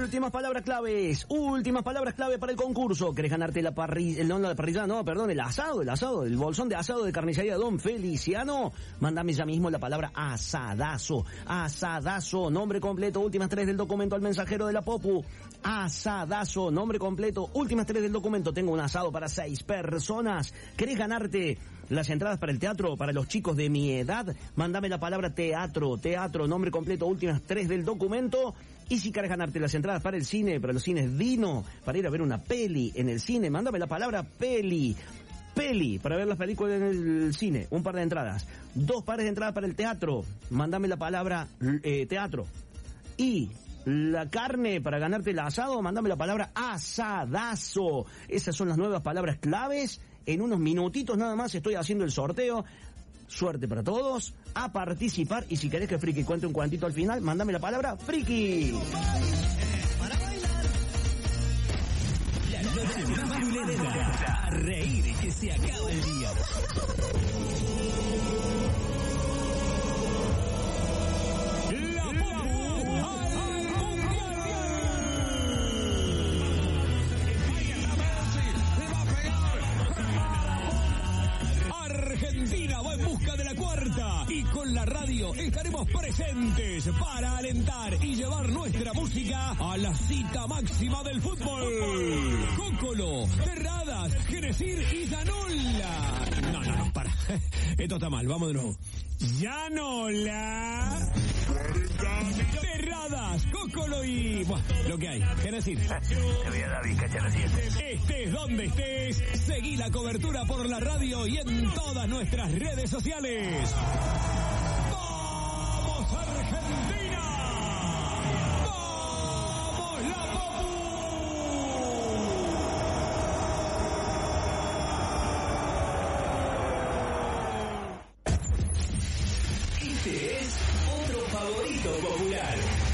Últimas palabras clave para el concurso. ¿Querés ganarte la parrilla? No, la parrilla, no, perdón, el asado, el bolsón de asado de carnicería Don Feliciano. Mándame ya mismo la palabra asadazo, nombre completo, últimas 3 del documento al mensajero de la Popu. Asadazo, nombre completo, últimas 3 del documento. Tengo un asado para 6 personas. ¿Querés ganarte las entradas para el teatro para los chicos de mi edad? Mándame la palabra teatro, nombre completo, últimas 3 del documento. Y si querés ganarte las entradas para el cine, para los cines Dino, para ir a ver una peli en el cine, mándame la palabra peli, para ver las películas en el cine, un par de entradas. 2 pares de entradas para el teatro, mándame la palabra teatro. Y la carne para ganarte el asado, mándame la palabra asadazo. Esas son las nuevas palabras claves. En unos minutitos nada más estoy haciendo el sorteo. Suerte para todos, a participar. Y si querés que Friki cuente un cuantito al final, mándame la palabra Friki. Para bailar. La noche más violenta. A reír que se acaba el día. Argentina va en busca de la cuarta y con la radio estaremos presentes para alentar y llevar nuestra música a la cita máxima del fútbol. Cócolo, Terradas, Genesir y Llanola. No, para. Esto está mal, vamos de nuevo. Llanola, Terradas, Cócolo y... Bueno, lo que hay, Genesir. Te voy a dar bizcacha a las 7. Estés donde estés, seguí la cobertura por la radio y en todas nuestras redes sociales. ¡Vamos Argentina! ¡Vamos la Popu! Este es otro favorito popular.